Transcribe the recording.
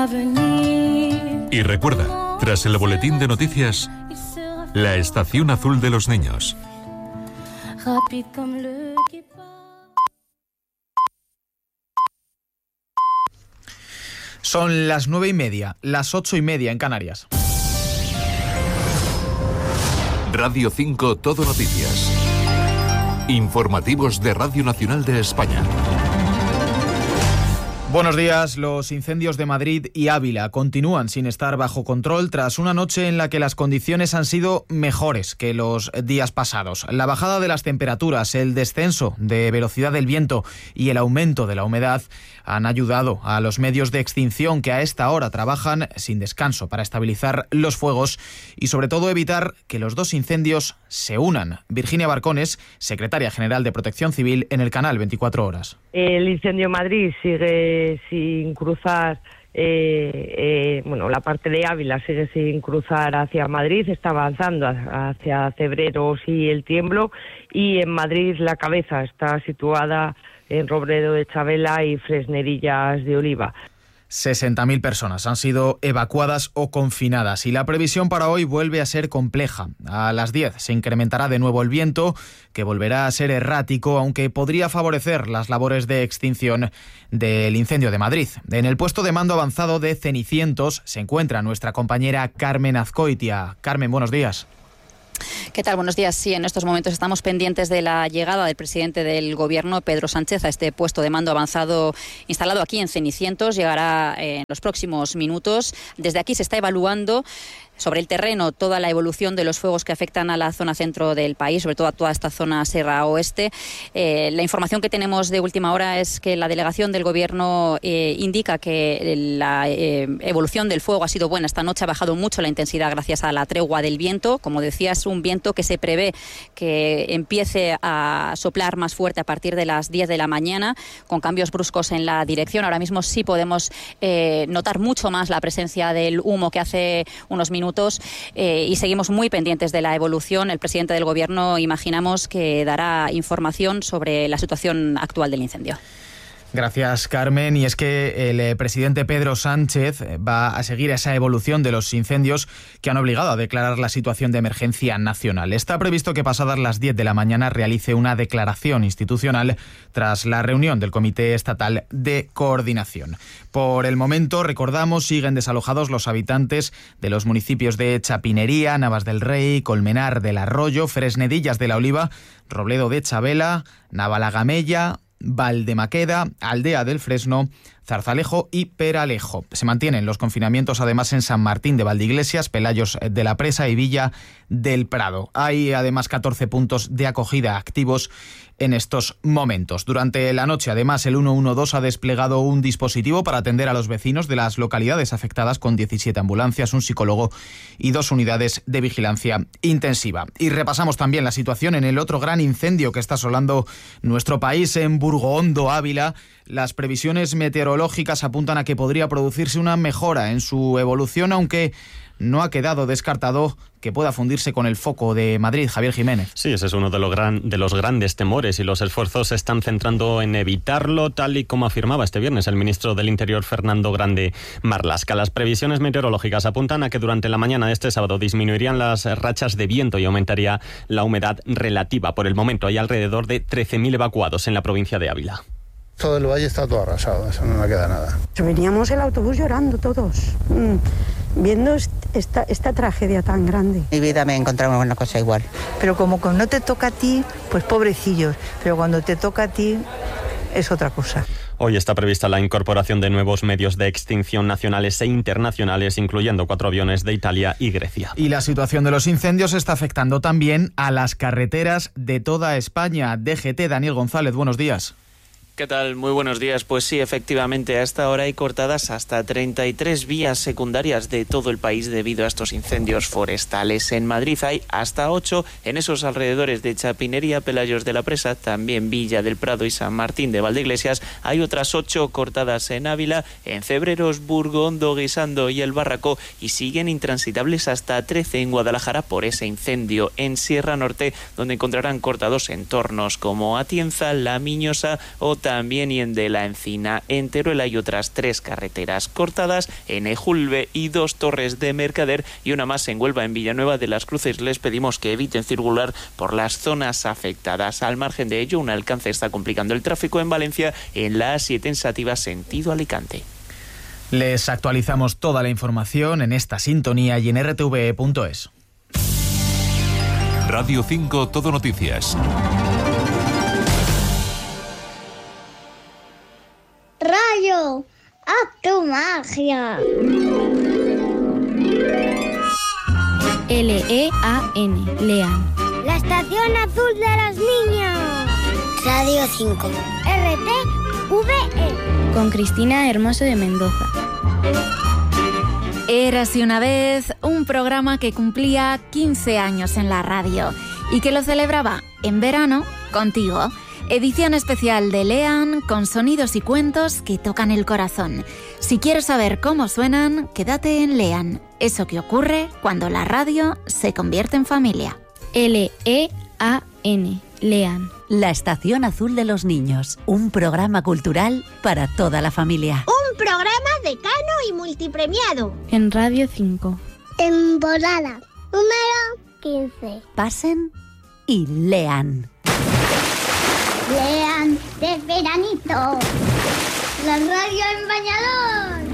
Y recuerda, tras el boletín de noticias, la estación azul de los niños. Son las 9:30, las 8:30 en Canarias. Radio 5 Todo Noticias. Informativos de Radio Nacional de España. Buenos días. Los incendios de Madrid y Ávila continúan sin estar bajo control tras una noche en la que las condiciones han sido mejores que los días pasados. La bajada de las temperaturas, el descenso de velocidad del viento y el aumento de la humedad han ayudado a los medios de extinción que a esta hora trabajan sin descanso para estabilizar los fuegos y sobre todo evitar que los dos incendios se unan. Virginia Barcones, secretaria general de Protección Civil en el canal 24 Horas. El incendio en Madrid sigue sin cruzar, la parte de Ávila sigue sin cruzar hacia Madrid, está avanzando hacia Cebreros y El Tiemblo, y en Madrid la cabeza está situada en Robledo de Chabela y Fresnerillas de Oliva. 60.000 personas han sido evacuadas o confinadas y la previsión para hoy vuelve a ser compleja. A las 10 se incrementará de nuevo el viento, que volverá a ser errático, aunque podría favorecer las labores de extinción del incendio de Madrid. En el puesto de mando avanzado de Cenicientos se encuentra nuestra compañera Carmen Azcoitia. Carmen, buenos días. ¿Qué tal? Buenos días. Sí, en estos momentos estamos pendientes de la llegada del presidente del Gobierno, Pedro Sánchez, a este puesto de mando avanzado instalado aquí en Cenicientos. Llegará en los próximos minutos. Desde aquí se está evaluando sobre el terreno toda la evolución de los fuegos que afectan a la zona centro del país, sobre todo a toda esta zona Sierra Oeste. La información que tenemos de última hora es que la delegación del Gobierno indica que la evolución del fuego ha sido buena. Esta noche ha bajado mucho la intensidad gracias a la tregua del viento. Como decía, es un viento que se prevé que empiece a soplar más fuerte a partir de las 10 de la mañana, con cambios bruscos en la dirección. Ahora mismo sí podemos notar mucho más la presencia del humo que hace unos minutos. Y seguimos muy pendientes de la evolución. El presidente del Gobierno imaginamos que dará información sobre la situación actual del incendio. Gracias, Carmen. Y es que el presidente Pedro Sánchez va a seguir esa evolución de los incendios que han obligado a declarar la situación de emergencia nacional. Está previsto que pasadas las 10 de la mañana realice una declaración institucional tras la reunión del Comité Estatal de Coordinación. Por el momento, recordamos, siguen desalojados los habitantes de los municipios de Chapinería, Navas del Rey, Colmenar del Arroyo, Fresnedillas de la Oliva, Robledo de Chabela, Navalagamella, Valdemaqueda, Aldea del Fresno, Zarzalejo y Peralejo. Se mantienen los confinamientos además en San Martín de Valdeiglesias, Pelayos de la Presa y Villa del Prado. Hay además 14 puntos de acogida activos en estos momentos. Durante la noche, además, el 112 ha desplegado un dispositivo para atender a los vecinos de las localidades afectadas con 17 ambulancias, un psicólogo y 2 unidades de vigilancia intensiva. Y repasamos también la situación en el otro gran incendio que está asolando nuestro país, en Burgoondo, Ávila. Las previsiones meteorológicas apuntan a que podría producirse una mejora en su evolución, aunque no ha quedado descartado que pueda fundirse con el foco de Madrid. Javier Jiménez. Sí, ese es uno de los grandes temores y los esfuerzos se están centrando en evitarlo, tal y como afirmaba este viernes el ministro del Interior, Fernando Grande Marlaska. Las previsiones meteorológicas apuntan a que durante la mañana de este sábado disminuirían las rachas de viento y aumentaría la humedad relativa. Por el momento hay alrededor de 13.000 evacuados en la provincia de Ávila. Todo el valle está todo arrasado, eso no queda nada. Veníamos el autobús llorando todos, viendo esta tragedia tan grande. En mi vida me he encontrado una cosa igual. Pero como no te toca a ti, pues pobrecillos, pero cuando te toca a ti es otra cosa. Hoy está prevista la incorporación de nuevos medios de extinción nacionales e internacionales, incluyendo 4 aviones de Italia y Grecia. Y la situación de los incendios está afectando también a las carreteras de toda España. DGT, Daniel González, buenos días. ¿Qué tal? Muy buenos días. Pues sí, efectivamente, a esta hora hay cortadas hasta 33 vías secundarias de todo el país debido a estos incendios forestales. En Madrid hay hasta 8, en esos alrededores de Chapinería, Pelayos de la Presa, también Villa del Prado y San Martín de Valdeiglesias. Hay otras 8 cortadas en Ávila, en Cebreros, Burgoondo, Guisando y El Bárraco, y siguen intransitables hasta 13 en Guadalajara por ese incendio. En Sierra Norte, donde encontrarán cortados entornos como Atienza, La Miñosa o también y en De la Encina. En Teruel hay otras 3 carreteras cortadas, en Ejulbe y 2 torres de Mercader y una más en Huelva. En Villanueva de las Cruces les pedimos que eviten circular por las zonas afectadas. Al margen de ello, un alcance está complicando el tráfico en Valencia en la A7 en Sátiva sentido Alicante. Les actualizamos toda la información en esta sintonía y en rtve.es. Radio 5 Todo Noticias. Rayo, haz tu magia. L-E-A-N, Lean. La estación azul de los niños. Radio 5. RTVE. Con Cristina Hermoso de Mendoza. Érase una vez un programa que cumplía 15 años en la radio y que lo celebraba en verano contigo. Edición especial de Lean con sonidos y cuentos que tocan el corazón. Si quieres saber cómo suenan, quédate en Lean. Eso que ocurre cuando la radio se convierte en familia. L-E-A-N, Lean. La Estación Azul de los Niños, un programa cultural para toda la familia. Un programa decano y multipremiado. En Radio 5. Temporada número 15. Pasen y lean. Lean de veranito. La radio en bañador.